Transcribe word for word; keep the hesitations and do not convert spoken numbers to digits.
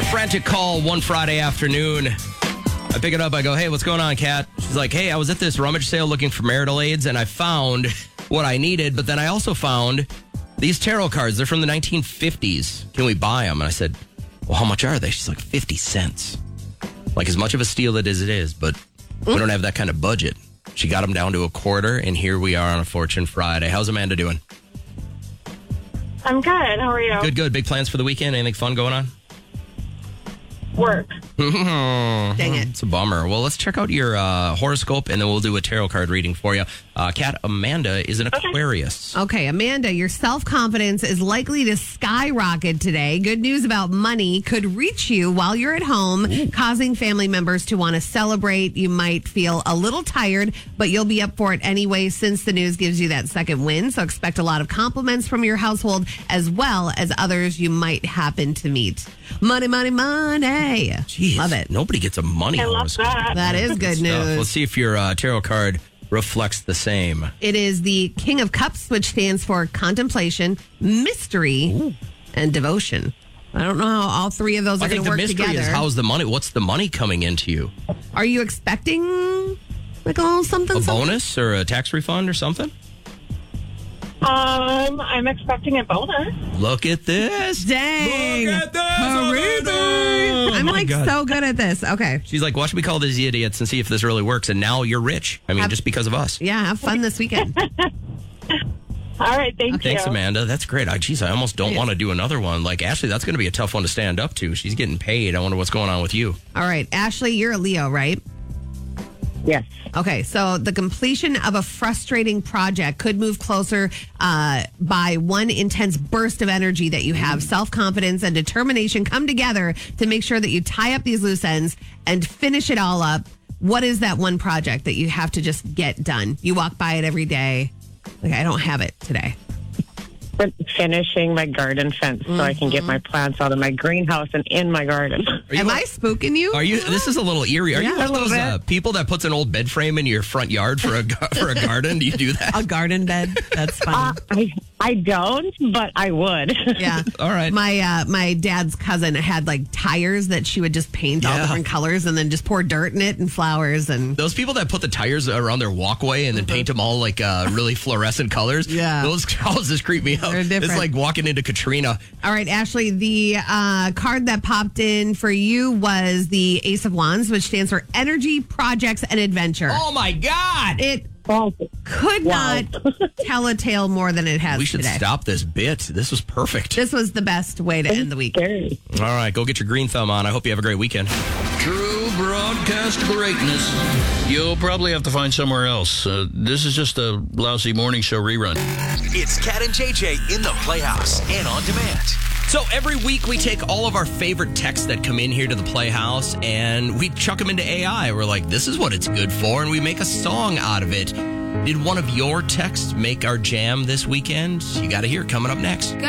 Frantic call one Friday afternoon. I pick it up. I go, hey, what's going on, Kat? She's like, hey, I was at this rummage sale looking for marital aids, and I found what I needed, but then I also found these tarot cards. They're from the nineteen fifties. Can we buy them? And I said, well, how much are they? She's like, fifty cents. Like, as much of a steal it as it is, but we don't have that kind of budget. She got them down to a quarter, and here we are on a Fortune Friday. How's Amanda doing? I'm good. How are you? Good, good. Big plans for the weekend? Anything fun going on? Work. Dang it. It's a bummer. Well, let's check out your uh, horoscope, and then we'll do a tarot card reading for you. Uh, Kat, Amanda is an Aquarius. Okay, Amanda, your self-confidence is likely to skyrocket today. Good news about money could reach you while you're at home, Ooh. causing family members to want to celebrate. You might feel a little tired, but you'll be up for it anyway since the news gives you that second win. So expect a lot of compliments from your household as well as others you might happen to meet. Money, money, money. Jeez, love it. Nobody gets a money I love horoscope. that. That is good news. Let's see if your uh, tarot card reflects the same. It is the King of Cups, which stands for contemplation, mystery, Ooh. and devotion. I don't know how all three of those I are going think to the work mystery together. is how's the money? What's the money coming into you? Are you expecting like a little something? A something? bonus or a tax refund or something? Um, I'm expecting a bonus. Look at this. Dang. Look at this. Oh I'm my like God. so good at this. Okay. She's like, watch me call these idiots and see if this really works. And now you're rich. I mean, Have- just because of us. Yeah, have fun this weekend. All right, thank you. Thanks, Amanda. That's great. I, geez, I almost don't want to do another one. Like, Ashley, that's going to be a tough one to stand up to. She's getting paid. I wonder what's going on with you. All right, Ashley, you're a Leo, right? Yes. Okay, so the completion of a frustrating project could move closer uh, by one intense burst of energy that you have. Self-confidence and determination come together to make sure that you tie up these loose ends and finish it all up. What is that one project that you have to just get done? You walk by it every day. Like, I don't have it today. Finishing my garden fence so I can get my plants out of my greenhouse and in my garden. You Am like, I spooking you? Are you? This is a little eerie. Are Yeah, you one a of little those bit. uh, people that puts an old bed frame in your front yard for a gar- for a garden? Do you do that? A garden bed. That's Uh, funny. I I don't, but I would. Yeah. All right. My uh, my dad's cousin had like tires that she would just paint all Yeah. different colors and then just pour dirt in it and flowers and Those people that put the tires around their walkway and then paint them all like uh, really fluorescent colors. Yeah. Those houses creep me out. They're different. It's like walking into Katrina. All right, Ashley, the uh, card that popped in for you was the Ace of Wands, which stands for Energy, Projects, and Adventure. Oh, my God. It Oh, could Wow. not tell a tale more than it has We should today. stop this bit. This was perfect. This was the best way to end the week. scary. All right, go get your green thumb on. I hope you have a great weekend. True broadcast greatness. You'll probably have to find somewhere else. Uh, this is just a lousy morning show rerun. It's Kat and J J in the Playhouse and on demand. So every week we take all of our favorite texts that come in here to the Playhouse and we chuck them into A I. We're like, this is what it's good for, and we make a song out of it. Did one of your texts make our jam this weekend? You got to hear it coming up next.